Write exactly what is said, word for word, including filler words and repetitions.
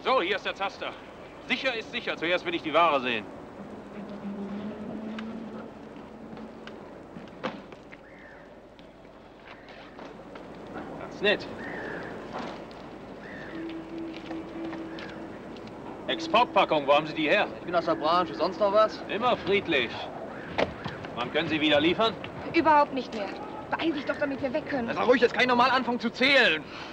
So, hier ist der Zaster. Sicher ist sicher. Zuerst will ich die Ware sehen. Ganz nett. Exportpackung, wo haben Sie die her? Ich bin aus der Branche. Sonst noch was? Immer friedlich. Wann können Sie wieder liefern? Überhaupt nicht mehr. Beeil dich doch, damit wir weg können. Das war ruhig jetzt kein normal anfangen zu zählen.